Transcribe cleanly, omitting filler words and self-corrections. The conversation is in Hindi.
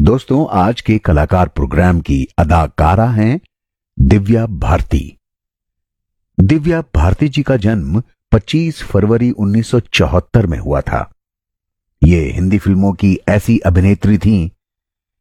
दोस्तों, आज के कलाकार प्रोग्राम की अदाकारा हैं दिव्या भारती। दिव्या भारती जी का जन्म 25 फरवरी 1974 में हुआ था। ये हिंदी फिल्मों की ऐसी अभिनेत्री थीं